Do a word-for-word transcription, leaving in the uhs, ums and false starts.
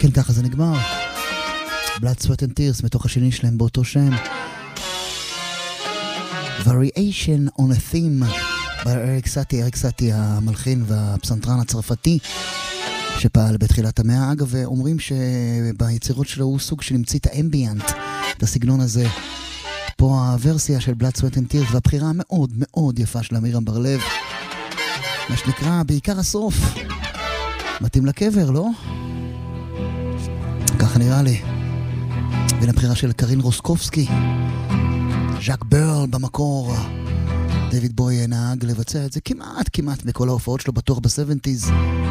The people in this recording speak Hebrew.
כן, ככה זה נגמר. Blood, Sweat and Tears, מתוך השני שלהם באותו שם. Variation on a Theme, באריק סאטי, אריק סאטי המלחין והפסנתרן הצרפתי, שפעל בתחילת המאה. אגב, אומרים שביצירות שלו הוא סוג שנמציא את האמביאנט, את הסגנון הזה. פה הוורסיה של Blood, Sweat and Tears, והבחירה המאוד מאוד יפה של אמירם בר-לב. מה שנקרא, בעיקר הסוף. מתאים לקבר, לא? ככה נראה לי. בין הבחירה של קרין רוסקובסקי, ז'אק ברל במקור. דיוויד בוי נהג לבצע את זה כמעט כמעט בכל ההופעות שלו, בטוח ב-שבעים.